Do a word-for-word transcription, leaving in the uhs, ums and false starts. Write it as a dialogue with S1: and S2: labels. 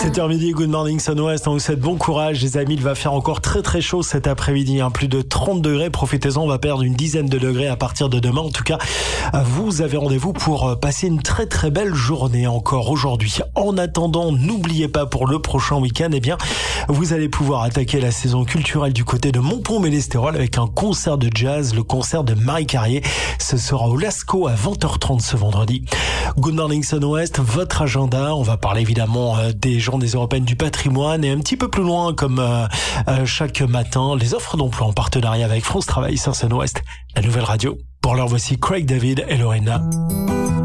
S1: sept heures midi, good morning Sun West, on vous souhaite bon courage les amis, il va faire encore très très chaud cet après-midi, hein. Plus de trente degrés, profitez-en, on va perdre une dizaine de degrés à partir de demain. En tout cas, vous avez rendez-vous pour passer une très très belle journée encore aujourd'hui. En attendant, n'oubliez pas pour le prochain week-end, eh bien, vous allez pouvoir attaquer la saison culturelle du côté de Montpont-Mélestérol avec un concert de jazz, le concert de Marie Carrier. Ce sera au Lascaux à vingt heures trente ce vendredi. Good morning Sun West, votre agenda, on va parler évidemment des journées européennes du patrimoine et un petit peu plus loin comme euh, euh, chaque matin, les offres d'emploi en partenariat avec France Travail sur Sun West, la nouvelle radio. Pour l'heure, voici Craig David et Lorena.